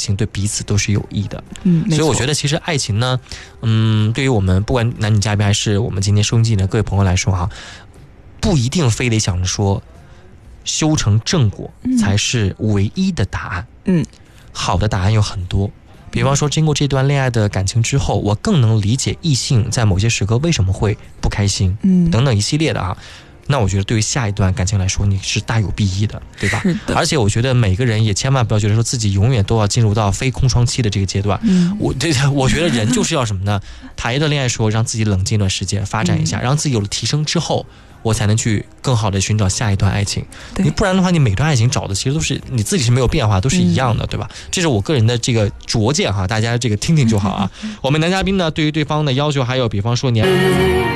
情对彼此都是有益的。 所以我觉得其实爱情呢，对于我们不管男女嘉宾还是我们今天收音机的各位朋友来说哈，不一定非得想着说修成正果才是唯一的答案。好的答案有很多，比方说经过这段恋爱的感情之后，我更能理解异性在某些时刻为什么会不开心，等等一系列的啊。那我觉得对于下一段感情来说，你是大有裨益的，对吧？而且我觉得每个人也千万不要觉得说自己永远都要进入到非空窗期的这个阶段。我觉得人就是要什么呢？谈一段恋爱的时候，让自己冷静一段时间，发展一下，让自己有了提升之后，我才能去更好的寻找下一段爱情。你不然的话，你每段爱情找的其实都是你自己是没有变化，都是一样的，对吧？这是我个人的这个拙见哈，大家这个听听就好啊。我们男嘉宾呢，对于对方的要求还有，比方说你